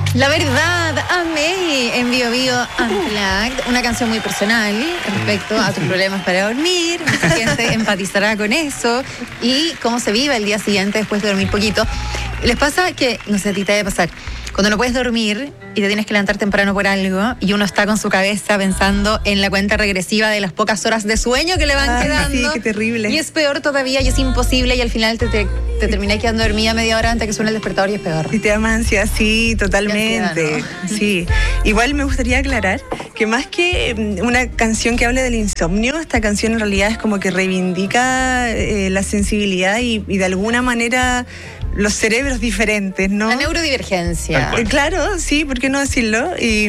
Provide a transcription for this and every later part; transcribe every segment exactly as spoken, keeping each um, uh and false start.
La verdad, amé en Bio Bio Unplugged, una canción muy personal respecto a tus problemas para dormir. Mucha gente empatizará con eso y cómo se vive el día siguiente después de dormir poquito. Les pasa que, no sé, a ti te debe pasar, cuando no puedes dormir y te tienes que levantar temprano por algo y uno está con su cabeza pensando en la cuenta regresiva de las pocas horas de sueño que le van ah, quedando. Sí, qué terrible. Y es peor todavía y es imposible y al final te, te, te terminas quedando dormida media hora antes que suene el despertador y es peor. Y te da más ansiedad, sí, totalmente. Ansiedad, ¿no? Sí. Igual me gustaría aclarar que más que una canción que hable del insomnio, esta canción en realidad es como que reivindica eh, la sensibilidad y, y de alguna manera los cerebros diferentes, ¿no? La neurodivergencia. Eh, claro, sí, ¿por qué no decirlo? Y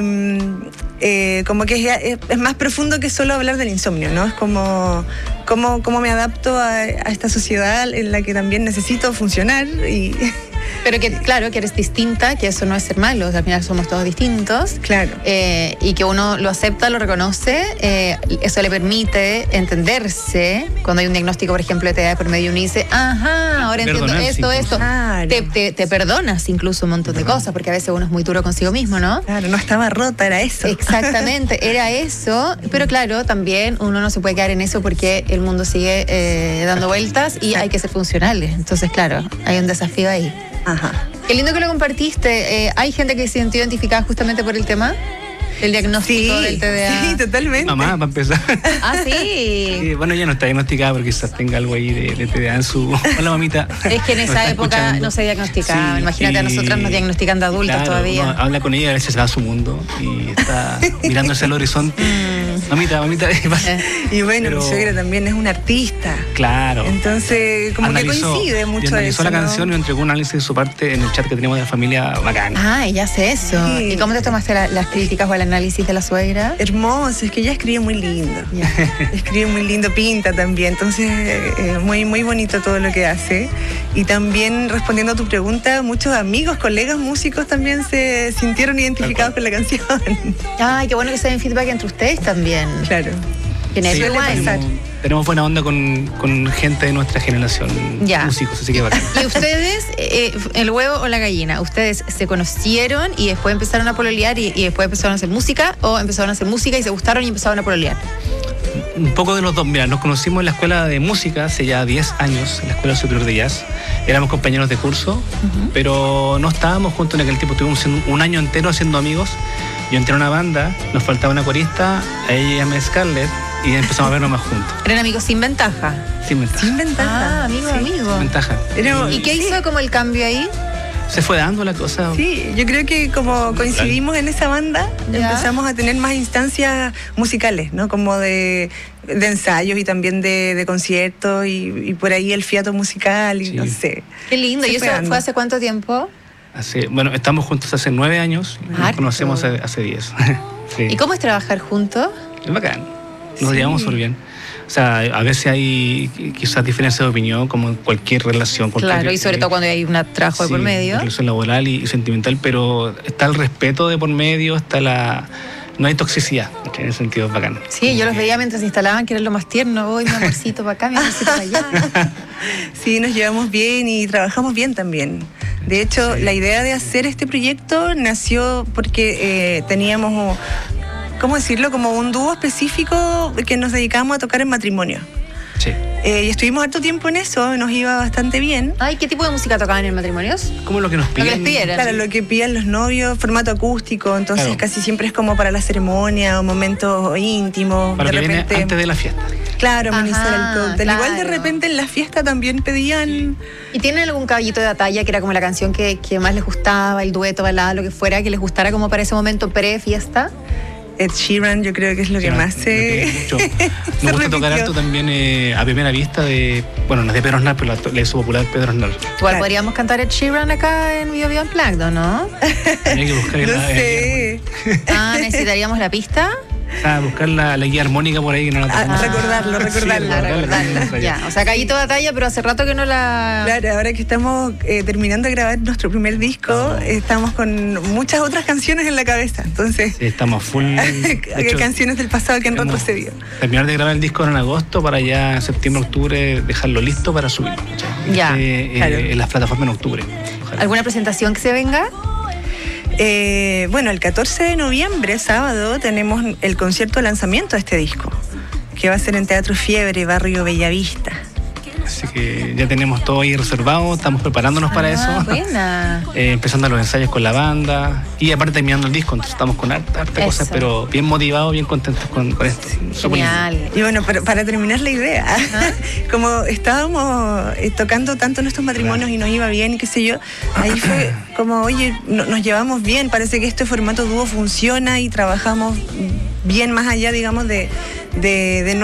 eh, como que es, es más profundo que solo hablar del insomnio, ¿no? Es como cómo, cómo me adapto a, a esta sociedad en la que también necesito funcionar y... Pero que, claro, que eres distinta, que eso no es ser malo, o sea, al final somos todos distintos. Claro. Eh, y que uno lo acepta, lo reconoce, eh, eso le permite entenderse. Cuando hay un diagnóstico, por ejemplo, de T D A por medio, uno dice, ajá, ahora entiendo esto, esto. Claro. Te, te, te perdonas incluso un montón de cosas, porque a veces uno es muy duro consigo mismo, ¿no? Claro, no estaba rota, era eso. Exactamente, era eso. Pero claro, también uno no se puede quedar en eso porque el mundo sigue eh, dando vueltas y hay que ser funcionales. Entonces, claro, hay un desafío ahí. Ajá. Qué lindo que lo compartiste. Eh, ¿Hay gente que se sintió identificada justamente por el tema? El diagnóstico sí, del T D A. Sí, totalmente. Mamá, para empezar. Ah, sí. Sí, bueno, ella no está diagnosticada porque quizás tenga algo ahí de, de T D A en su... Hola, mamita. Es que en esa época escuchando. no se diagnosticaba. Sí, Imagínate, a nosotras nos diagnostican de adultas claro, todavía. Uno habla con ella, a veces se va a su mundo y está mirando hacia el horizonte. Mamita, mamita. Y bueno, Pero, mi suegra también es una artista. Claro. Entonces, como analizó, que coincide mucho y analizó eso, la ¿no? canción y entregó un análisis de su parte en el chat que teníamos de la familia bacán. Ah, ella hace eso. Sí. ¿Y cómo te tomaste la, las críticas o el análisis de la suegra? Hermoso, es que ella escribe muy lindo. Yeah. Escribe muy lindo, pinta también. Entonces, eh, muy, muy bonito todo lo que hace. Y también, respondiendo a tu pregunta, muchos amigos, colegas músicos también se sintieron identificados con la canción. Ay, qué bueno que se den feedback entre ustedes también. Claro. Que Sí, suele pasar. tenemos, tenemos buena onda con, con gente de nuestra generación, ya. músicos, así que bacán. ¿Y ustedes, eh, el huevo o la gallina, ustedes se conocieron y después empezaron a pololear y, y después empezaron a hacer música, o empezaron a hacer música y se gustaron y empezaron a pololear? Un poco de los dos. Mira, nos conocimos en la escuela de música hace ya diez años, en la Escuela Superior de Jazz. Éramos compañeros de curso, uh-huh. pero no estábamos juntos en aquel tiempo. Estuvimos un año entero haciendo amigos. Yo entré a una banda, nos faltaba una corista, a ella llamé Scarlett y empezamos a vernos más juntos. ¿Eran amigos sin ventaja? Sin ventaja. Sin ventaja. Ah, amigo, sí. amigo. Sin ventaja. Pero, ¿Y qué sí. hizo como el cambio ahí? Se fue dando la cosa. Sí, yo creo que como coincidimos en esa banda, ¿ya? Empezamos a tener más instancias musicales, ¿no? Como de, de ensayos y también de, de conciertos y, y por ahí el fiato musical y sí. no sé. Qué lindo. Se ¿Y eso fue, fue hace cuánto tiempo? Hace, bueno, estamos juntos hace nueve años y nos Harto. conocemos hace, hace diez. Sí. ¿Y cómo es trabajar juntos? Es bacán. Nos Sí. llevamos súper bien. O sea, a veces hay quizás diferencias de opinión, como en cualquier relación. Cualquier, Claro, y sobre todo cuando hay un trabajo de sí, por medio. relación laboral y, y sentimental, pero está el respeto de por medio, está la... No hay toxicidad, en ese sentido es bacán. Sí, yo los veía mientras se instalaban, que era lo más tierno. Voy, mi amorcito para acá, mi amorcito para allá. Sí, nos llevamos bien y trabajamos bien también. De hecho, sí. La idea de hacer este proyecto nació porque eh, teníamos, ¿cómo decirlo? Como un dúo específico que nos dedicábamos a tocar en matrimonio. Sí. Eh, y estuvimos harto tiempo en eso, nos iba bastante bien. Ay, ¿qué tipo de música tocaban en matrimonios? Como lo que nos piden. Lo que les pidieran. Claro, lo que piden los novios, formato acústico, entonces claro. Casi siempre es como para la ceremonia o momentos íntimos. Para de que repente, viene antes de la fiesta. Claro, amenizar el cóctel. Claro. Igual de repente en la fiesta también pedían... ¿Y tienen algún caballito de batalla que era como la canción que, que más les gustaba, el dueto, balada, lo que fuera, que les gustara como para ese momento pre-fiesta? Ed Sheeran, yo creo que es lo que más se... Me gusta tocar harto también eh, A Primera Vista de... Bueno, no es de Pedro Aznar, pero la, la hizo popular Pedro Aznar. Igual claro. Podríamos cantar Ed Sheeran acá en Bio Bio Unplugged, ¿no? Hay que buscar no la, sé. Ah, ¿necesitaríamos la pista? Ah, buscar la, la guía armónica por ahí que no la tenemos. Ah, recordarlo, recordarlo. Sí, recordarlo. Ya, o sea, caballito de batalla, pero hace rato que no la... Claro, ahora que estamos eh, terminando de grabar nuestro primer disco, oh. estamos con muchas otras canciones en la cabeza, entonces... Sí, estamos full... de hecho, canciones del pasado que han retrocedido. Terminar de grabar el disco en agosto para ya en septiembre, octubre dejarlo listo para subirlo. Ya, eh, claro. eh, en las plataformas en octubre. Ojalá. ¿Alguna presentación que se venga? Eh, bueno, el catorce de noviembre, sábado, tenemos el concierto de lanzamiento de este disco, que va a ser en Teatro Fiebre, Barrio Bellavista. Así que ya tenemos todo ahí reservado, estamos preparándonos Ah, para eso. Buena. Eh, empezando los ensayos con la banda y aparte terminando el disco, entonces estamos con harta, harta Eso. cosas, pero bien motivados, bien contentos con, con esto. Súper lindo. Genial. Y bueno, pero para terminar la idea, como estábamos eh, tocando tanto nuestros matrimonios Claro. y nos iba bien, qué sé yo, ahí fue como, oye, no- nos llevamos bien, parece que este formato dúo funciona y trabajamos bien más allá, digamos, de, de, de